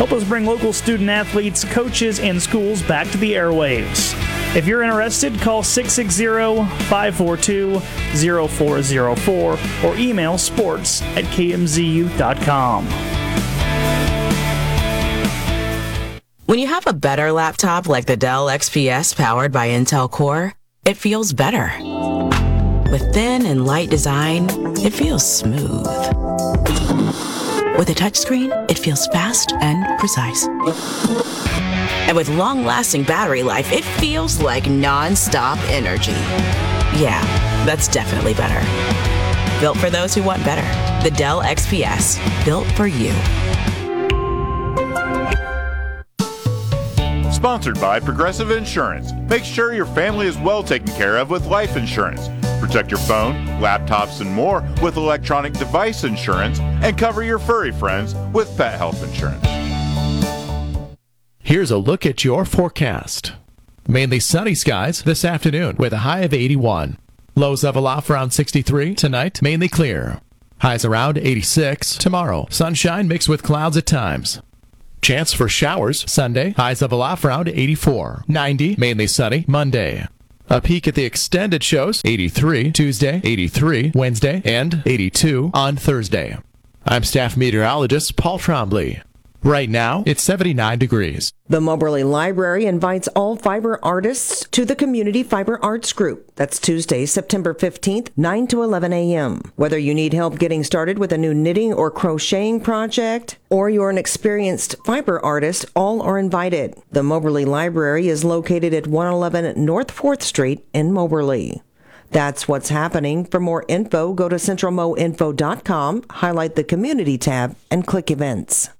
Help us bring local student athletes, coaches, and schools back to the airwaves. If you're interested, call 660-542-0404 or email sports@kmzu.com. When you have a better laptop like the Dell XPS powered by Intel Core, it feels better. With thin and light design, it feels smooth. With a touchscreen, it feels fast and precise. And with long-lasting battery life, it feels like non-stop energy. Yeah, that's definitely better. Built for those who want better. The Dell XPS, built for you. Sponsored by Progressive Insurance. Make sure your family is well taken care of with life insurance. Protect your phone, laptops, and more with electronic device insurance, and cover your furry friends with pet health insurance. Here's a look at your forecast. Mainly sunny skies this afternoon with a high of 81. Lows level off around 63. Tonight, mainly clear. Highs around 86. Tomorrow, sunshine mixed with clouds at times. Chance for showers Sunday. Highs level off around 84. 90. Mainly sunny Monday. A peek at the extended shows, 83 Tuesday, 83 Wednesday, and 82 on Thursday. I'm staff meteorologist Paul Trombley. Right now, it's 79 degrees. The Moberly Library invites all fiber artists to the Community Fiber Arts Group. That's Tuesday, September 15th, 9 to 11 a.m. Whether you need help getting started with a new knitting or crocheting project, or you're an experienced fiber artist, all are invited. The Moberly Library is located at 111 North 4th Street in Moberly. That's what's happening. For more info, go to centralmoinfo.com, highlight the Community tab, and click Events.